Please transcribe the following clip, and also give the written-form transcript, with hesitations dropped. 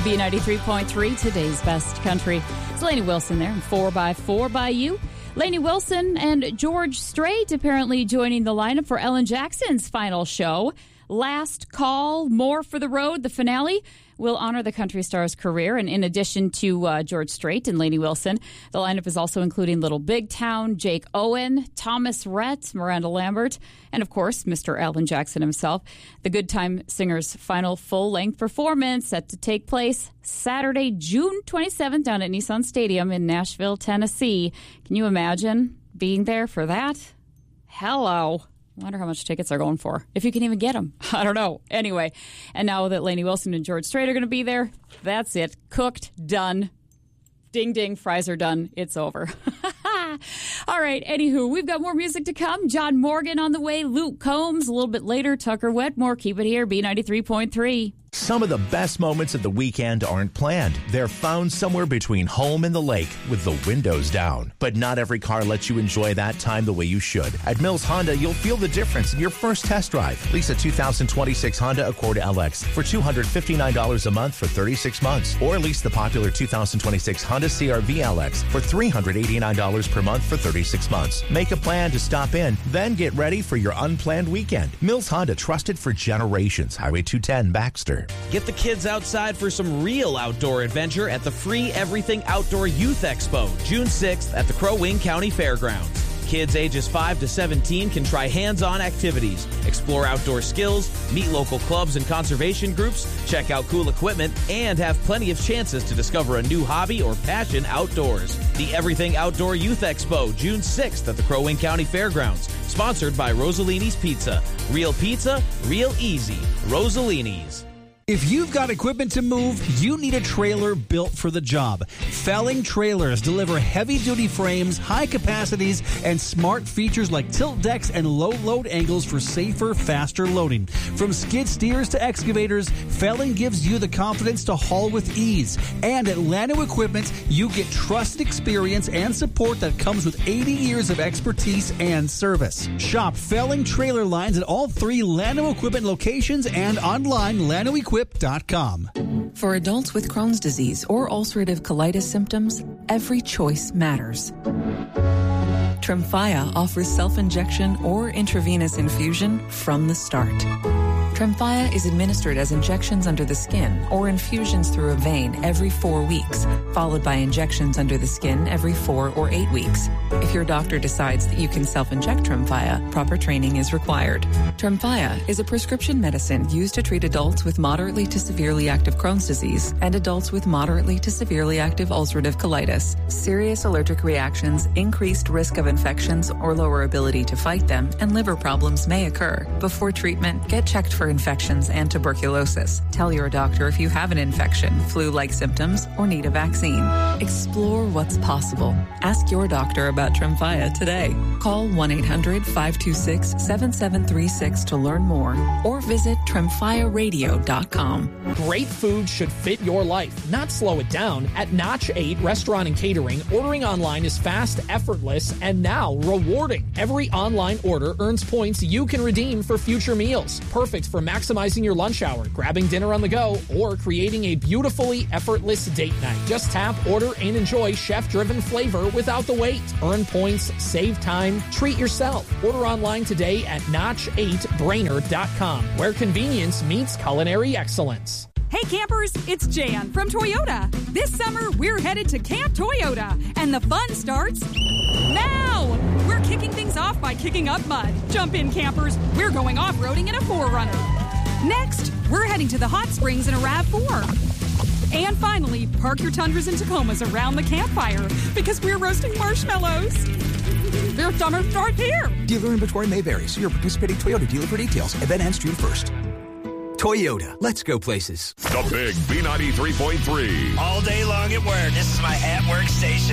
B93.3, today's best country. It's Lainey Wilson there, and 4x4 by you. Lainey Wilson and George Strait apparently joining the lineup for Ellen Jackson's final show. Last Call, More for the Road, the finale, will honor the country star's career. And in addition to George Strait and Lainey Wilson, the lineup is also including Little Big Town, Jake Owen, Thomas Rhett, Miranda Lambert, and of course, Mr. Alan Jackson himself. The Good Time Singers' final full-length performance set to take place Saturday, June 27th down at Nissan Stadium in Nashville, Tennessee. Can you imagine being there for that? Hello. I wonder how much tickets are going for, if you can even get them. I don't know. Anyway, and now that Lainey Wilson and George Strait are going to be there, that's it. Cooked, done. Ding, ding, fries are done. It's over. All right, anywho, we've got more music to come. John Morgan on the way, Luke Combs a little bit later, Tucker Wetmore. Keep it here, B93.3. Some of the best moments of the weekend aren't planned. They're found somewhere between home and the lake with the windows down. But not every car lets you enjoy that time the way you should. At Mills Honda, you'll feel the difference in your first test drive. Lease a 2026 Honda Accord LX for $259 a month for 36 months. Or lease the popular 2026 Honda CR-V LX for $389 per month for 36 months. Make a plan to stop in, then get ready for your unplanned weekend. Mills Honda, trusted for generations. Highway 210, Baxter. Get the kids outside for some real outdoor adventure at the free Everything Outdoor Youth Expo, June 6th at the Crow Wing County Fairgrounds. Kids ages 5 to 17 can try hands-on activities, explore outdoor skills, meet local clubs and conservation groups, check out cool equipment, and have plenty of chances to discover a new hobby or passion outdoors. The Everything Outdoor Youth Expo, June 6th at the Crow Wing County Fairgrounds, sponsored by Rosalini's Pizza. Real pizza, real easy. Rosalini's. If you've got equipment to move, you need a trailer built for the job. Felling Trailers deliver heavy-duty frames, high capacities, and smart features like tilt decks and low load angles for safer, faster loading. From skid steers to excavators, Felling gives you the confidence to haul with ease. And at Llano Equipment, you get trusted experience and support that comes with 80 years of expertise and service. Shop Felling Trailer Lines at all 3 Llano Equipment locations and online, LlanoEquip.com. For adults with Crohn's disease or ulcerative colitis symptoms, every choice matters. Tremfya offers self-injection or intravenous infusion from the start. Tremfya is administered as injections under the skin or infusions through a vein every 4 weeks, followed by injections under the skin every 4 or 8 weeks. If your doctor decides that you can self-inject Tremfya, proper training is required. Tremfya is a prescription medicine used to treat adults with moderately to severely active Crohn's disease and adults with moderately to severely active ulcerative colitis. Serious allergic reactions, increased risk of infections or lower ability to fight them, and liver problems may occur. Before treatment, get checked for infections and tuberculosis. Tell your doctor if you have an infection, flu-like symptoms, or need a vaccine. Explore what's possible. Ask your doctor about Tremfya today. Call 1-800-526-7736 to learn more or visit TremfyaRadio.com. Great food should fit your life, not slow it down. At Notch 8 Restaurant and Catering, ordering online is fast, effortless, and now rewarding. Every online order earns points you can redeem for future meals. Perfect for maximizing your lunch hour, grabbing dinner on the go, or creating a beautifully effortless date night. Just tap, order, and enjoy chef-driven flavor without the wait. Earn points, save time, treat yourself. Order online today at Notch8Brainerd.com, where convenience meets culinary excellence. Hey campers, it's Jan from Toyota. This summer, we're headed to Camp Toyota, and the fun starts now! We're kicking things off by kicking up mud. Jump in, campers. We're going off-roading in a 4Runner. Next, we're heading to the hot springs in a RAV4. And finally, park your Tundras and Tacomas around the campfire because we're roasting marshmallows. Their summer starts here. Dealer inventory may vary. See your participating Toyota dealer for details. Event ends June 1st. Toyota, let's go places. The Big B93.3. All day long at work. This is my at-work station.